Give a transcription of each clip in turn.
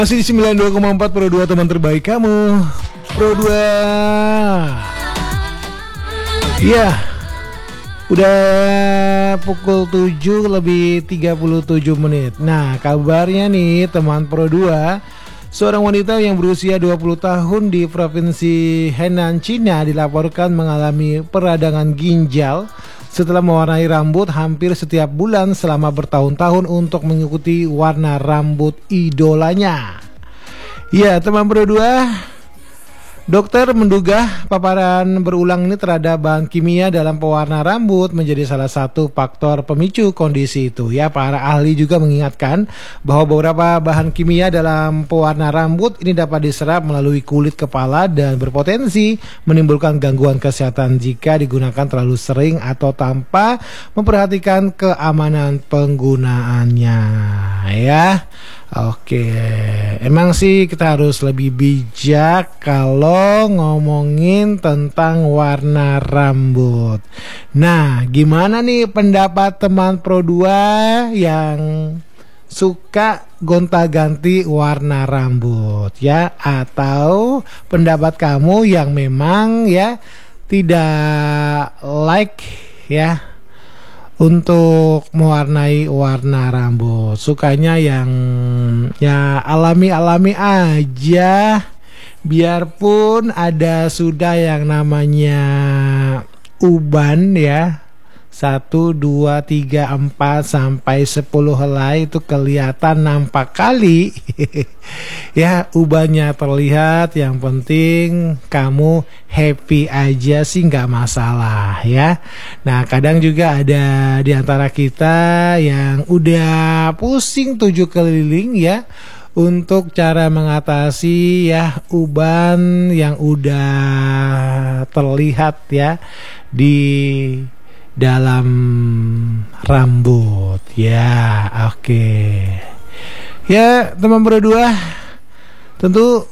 Masih di 92,4 Pro 2, teman terbaik kamu. Pro 2. Ya, udah pukul 7 lebih 37 menit. Nah, kabarnya nih teman Pro 2, seorang wanita yang berusia 20 tahun di Provinsi Henan, Cina dilaporkan mengalami peradangan ginjal setelah mewarnai rambut hampir setiap bulan selama bertahun-tahun untuk mengikuti warna rambut idolanya. Ya, teman Pro 2, dokter menduga paparan berulang ini terhadap bahan kimia dalam pewarna rambut menjadi salah satu faktor pemicu kondisi itu. Ya, para ahli juga mengingatkan bahwa beberapa bahan kimia dalam pewarna rambut ini dapat diserap melalui kulit kepala dan berpotensi menimbulkan gangguan kesehatan jika digunakan terlalu sering atau tanpa memperhatikan keamanan penggunaannya. Ya. Oke, emang sih kita harus lebih bijak kalau ngomongin tentang warna rambut. Nah, gimana nih pendapat teman Pro 2 yang suka gonta-ganti warna rambut ya, atau pendapat kamu yang memang ya tidak like ya untuk mewarnai warna rambut, sukanya yang ya alami-alami aja, biarpun ada sudah yang namanya uban ya, 1, 2, 3, 4 sampai 10 helai itu kelihatan nampak kali. Ya, ubannya terlihat, yang penting kamu happy aja sih, nggak masalah ya. Nah, kadang juga ada di antara kita yang udah pusing 7 keliling ya untuk cara mengatasi ya uban yang udah terlihat ya di dalam rambut ya. Oke. Ya, teman Pro 2, tentu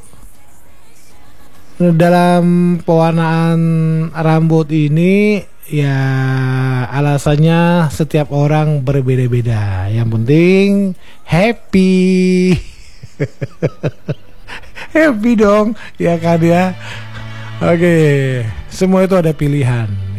dalam pewarnaan rambut ini ya alasannya setiap orang berbeda-beda. Yang penting happy. Happy dong ya kan ya. Oke, semua itu ada pilihan.